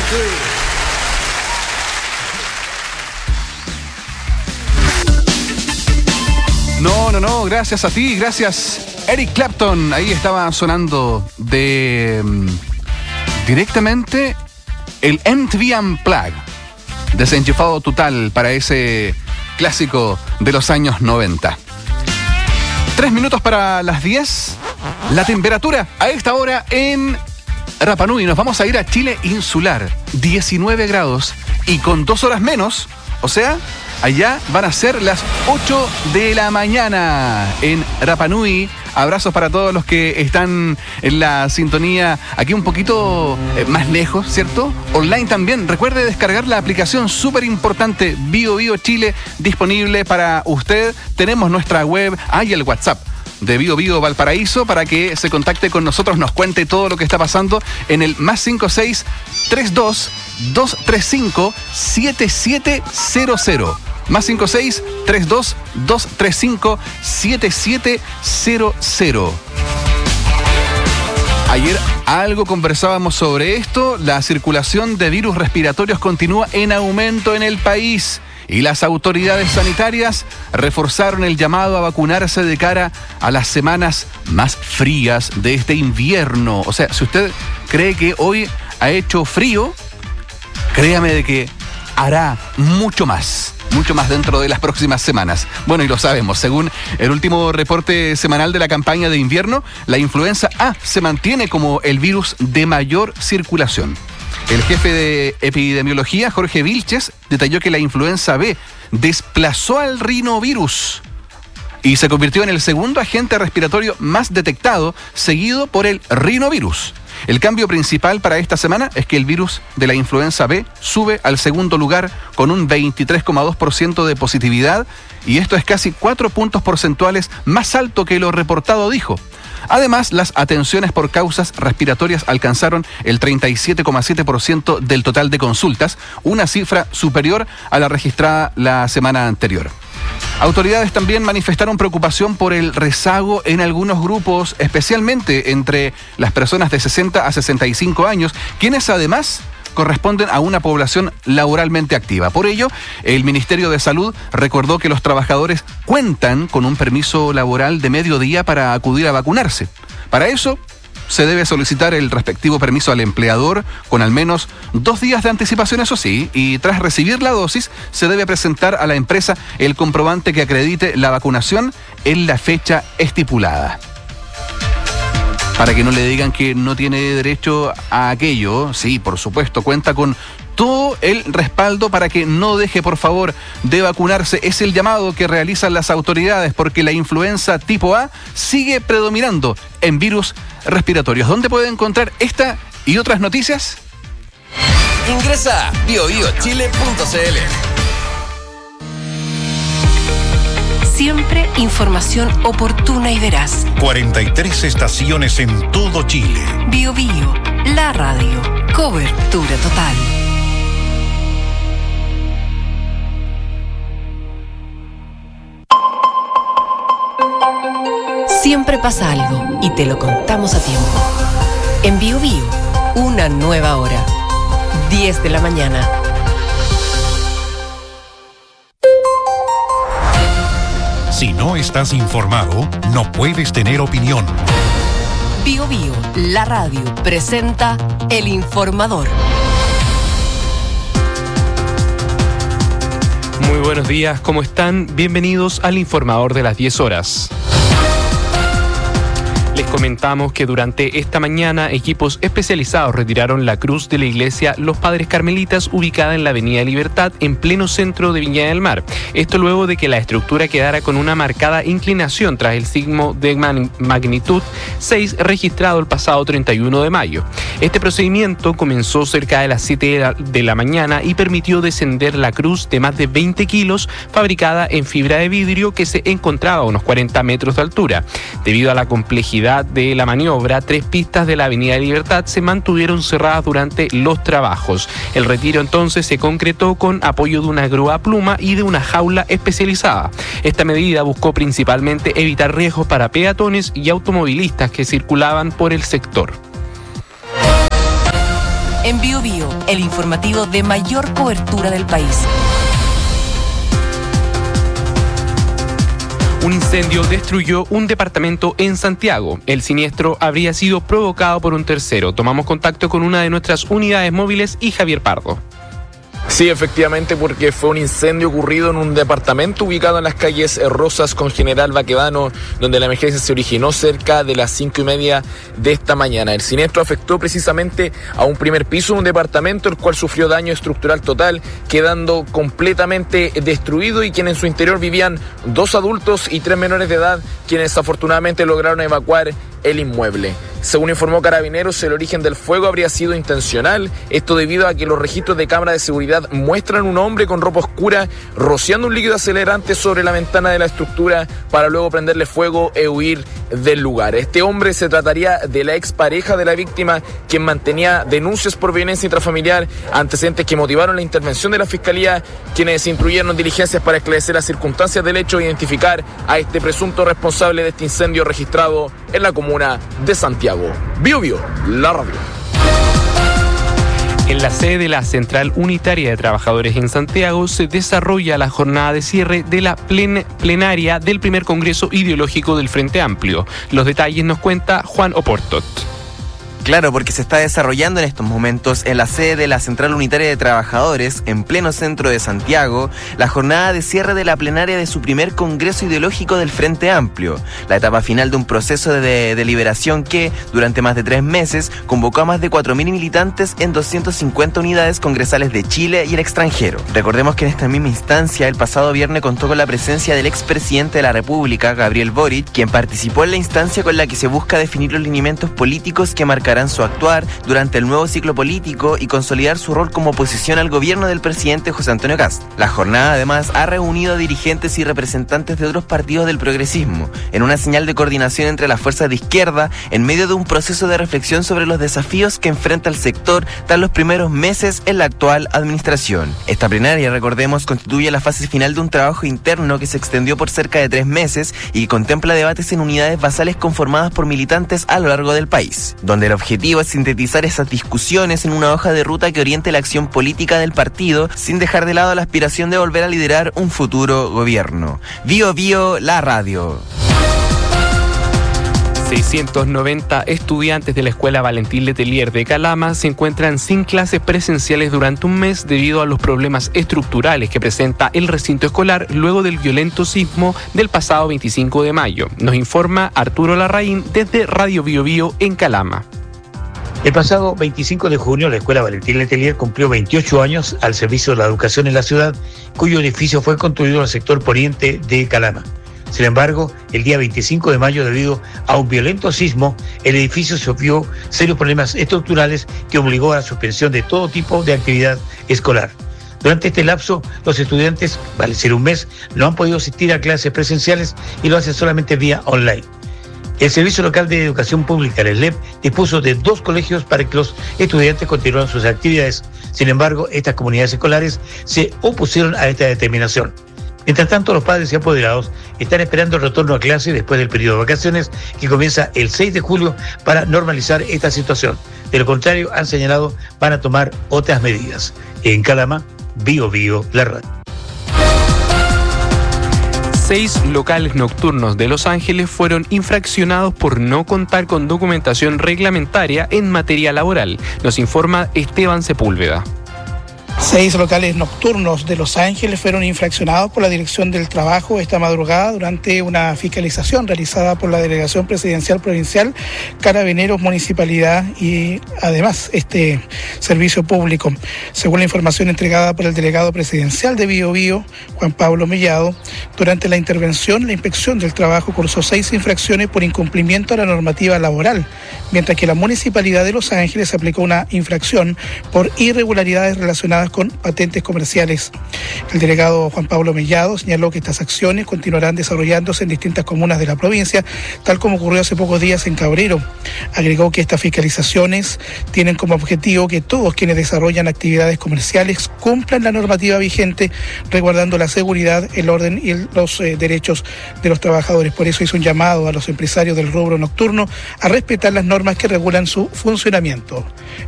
No, gracias a ti, gracias Eric Clapton. Ahí estaba sonando directamente el MTV Unplugged, desenchufado total para ese clásico de los años 90. 3 minutos para las 10. La temperatura a esta hora en Rapa Nui. Nos vamos a ir a Chile insular. 19 grados y con 2 horas menos. O sea, allá van a ser las 8 de la mañana en Rapa Nui. Abrazos para todos los que están en la sintonía aquí un poquito más lejos, ¿cierto? Online también. Recuerde descargar la aplicación súper importante Bio Bio Chile disponible para usted. Tenemos nuestra web y el WhatsApp de Bio Bio Valparaíso para que se contacte con nosotros, nos cuente todo lo que está pasando en el +56 32 235 7700. +56 32 235 7700. Ayer algo conversábamos sobre esto. La circulación de virus respiratorios continúa en aumento en el país y las autoridades sanitarias reforzaron el llamado a vacunarse de cara a las semanas más frías de este invierno. O sea, si usted cree que hoy ha hecho frío, créame de que hará mucho más dentro de las próximas semanas. Bueno, y lo sabemos, según el último reporte semanal de la campaña de invierno, la influenza A se mantiene como el virus de mayor circulación. El jefe de epidemiología, Jorge Vilches, detalló que la influenza B desplazó al rinovirus y se convirtió en el segundo agente respiratorio más detectado, seguido por el rinovirus. El cambio principal para esta semana es que el virus de la influenza B sube al segundo lugar con un 23,2% de positividad y esto es casi 4 puntos porcentuales más alto que lo reportado, dijo. Además, las atenciones por causas respiratorias alcanzaron el 37,7% del total de consultas, una cifra superior a la registrada la semana anterior. Autoridades también manifestaron preocupación por el rezago en algunos grupos, especialmente entre las personas de 60 a 65 años, quienes además corresponden a una población laboralmente activa. Por ello, el Ministerio de Salud recordó que los trabajadores cuentan con un permiso laboral de mediodía para acudir a vacunarse. Para eso, se debe solicitar el respectivo permiso al empleador con al menos 2 días de anticipación, eso sí, y tras recibir la dosis, se debe presentar a la empresa el comprobante que acredite la vacunación en la fecha estipulada. Para que no le digan que no tiene derecho a aquello, sí, por supuesto, cuenta con todo el respaldo para que no deje, por favor, de vacunarse. Es el llamado que realizan las autoridades porque la influenza tipo A sigue predominando en virus respiratorios. ¿Dónde puede encontrar esta y otras noticias? Ingresa a biobiochile.cl. Siempre información oportuna y veraz. 43 estaciones en todo Chile. Bio Bio, la radio. Cobertura total. Siempre pasa algo y te lo contamos a tiempo. En Bio Bio, una nueva hora. 10 de la mañana. Si no estás informado, no puedes tener opinión. Bio Bio, la radio, presenta El Informador. Muy buenos días, ¿cómo están? Bienvenidos al Informador de las 10 horas. Les comentamos que durante esta mañana equipos especializados retiraron la cruz de la iglesia Los Padres Carmelitas ubicada en la Avenida Libertad en pleno centro de Viña del Mar. Esto luego de que la estructura quedara con una marcada inclinación tras el sismo de magnitud 6 registrado el pasado 31 de mayo. Este procedimiento comenzó cerca de las 7 de la mañana y permitió descender la cruz de más de 20 kilos fabricada en fibra de vidrio que se encontraba a unos 40 metros de altura. Debido a la complejidad de la maniobra, 3 pistas de la Avenida Libertad se mantuvieron cerradas durante los trabajos. El retiro entonces se concretó con apoyo de una grúa pluma y de una jaula especializada. Esta medida buscó principalmente evitar riesgos para peatones y automovilistas que circulaban por el sector. En BioBio, el informativo de mayor cobertura del país. Un incendio destruyó un departamento en Santiago. El siniestro habría sido provocado por un tercero. Tomamos contacto con una de nuestras unidades móviles y Javier Pardo. Sí, efectivamente, porque fue un incendio ocurrido en un departamento ubicado en las calles Rosas con General Baquedano, donde la emergencia se originó cerca de las 5:30 de esta mañana. El siniestro afectó precisamente a un primer piso de un departamento, el cual sufrió daño estructural total, quedando completamente destruido, y quienes en su interior vivían 2 adultos y 3 menores de edad, quienes afortunadamente lograron evacuar el inmueble. Según informó Carabineros, el origen del fuego habría sido intencional, esto debido a que los registros de cámara de seguridad muestran un hombre con ropa oscura rociando un líquido acelerante sobre la ventana de la estructura para luego prenderle fuego e huir del lugar. Este hombre se trataría de la expareja de la víctima, quien mantenía denuncias por violencia intrafamiliar, antecedentes que motivaron la intervención de la Fiscalía, quienes instruyeron diligencias para esclarecer las circunstancias del hecho e identificar a este presunto responsable de este incendio registrado en la comuna de Santiago. BioBio, la radio. En la sede de la Central Unitaria de Trabajadores en Santiago se desarrolla la jornada de cierre de la plenaria del primer Congreso Ideológico del Frente Amplio. Los detalles nos cuenta Juan Oportot. Claro, porque se está desarrollando en estos momentos en la sede de la Central Unitaria de Trabajadores, en pleno centro de Santiago, la jornada de cierre de la plenaria de su primer Congreso Ideológico del Frente Amplio, la etapa final de un proceso de deliberación que, durante más de 3 meses, convocó a más de 4.000 militantes en 250 unidades congresales de Chile y el extranjero. Recordemos que en esta misma instancia, el pasado viernes contó con la presencia del expresidente de la República, Gabriel Boric, quien participó en la instancia con la que se busca definir los lineamientos políticos que marcarán su actuar durante el nuevo ciclo político y consolidar su rol como oposición al gobierno del presidente José Antonio Kast. La jornada además ha reunido a dirigentes y representantes de otros partidos del progresismo, en una señal de coordinación entre las fuerzas de izquierda en medio de un proceso de reflexión sobre los desafíos que enfrenta el sector tras los primeros meses en la actual administración. Esta plenaria, recordemos, constituye la fase final de un trabajo interno que se extendió por cerca de 3 meses y que contempla debates en unidades basales conformadas por militantes a lo largo del país, donde el objetivo es sintetizar esas discusiones en una hoja de ruta que oriente la acción política del partido sin dejar de lado la aspiración de volver a liderar un futuro gobierno. BioBio, la radio. 690 estudiantes de la Escuela Valentín Letelier de Calama se encuentran sin clases presenciales durante un mes debido a los problemas estructurales que presenta el recinto escolar luego del violento sismo del pasado 25 de mayo. Nos informa Arturo Larraín desde Radio BioBio en Calama. El pasado 25 de junio, la Escuela Valentín Letelier cumplió 28 años al servicio de la educación en la ciudad, cuyo edificio fue construido en el sector poniente de Calama. Sin embargo, el día 25 de mayo, debido a un violento sismo, el edificio sufrió serios problemas estructurales que obligó a la suspensión de todo tipo de actividad escolar. Durante este lapso, los estudiantes, vale decir un mes, no han podido asistir a clases presenciales y lo hacen solamente vía online. El Servicio Local de Educación Pública, el SLEP, dispuso de 2 colegios para que los estudiantes continuaran sus actividades. Sin embargo, estas comunidades escolares se opusieron a esta determinación. Mientras tanto, los padres y apoderados están esperando el retorno a clase después del periodo de vacaciones que comienza el 6 de julio para normalizar esta situación. De lo contrario, han señalado, van a tomar otras medidas. En Calama, BioBio, la radio. 6 locales nocturnos de Los Ángeles fueron infraccionados por no contar con documentación reglamentaria en materia laboral. Nos informa Esteban Sepúlveda. 6 locales nocturnos de Los Ángeles fueron infraccionados por la Dirección del Trabajo esta madrugada durante una fiscalización realizada por la Delegación Presidencial Provincial, Carabineros, Municipalidad y además este servicio público. Según la información entregada por el delegado presidencial de BioBio, Juan Pablo Mellado, durante la intervención, la Inspección del Trabajo cursó 6 infracciones por incumplimiento a la normativa laboral, mientras que la Municipalidad de Los Ángeles aplicó una infracción por irregularidades relacionadas con patentes comerciales. El delegado Juan Pablo Mellado señaló que estas acciones continuarán desarrollándose en distintas comunas de la provincia, tal como ocurrió hace pocos días en Cabrero. Agregó que estas fiscalizaciones tienen como objetivo que todos quienes desarrollan actividades comerciales cumplan la normativa vigente, resguardando la seguridad, el orden y los derechos de los trabajadores. Por eso hizo un llamado a los empresarios del rubro nocturno a respetar las normas que regulan su funcionamiento.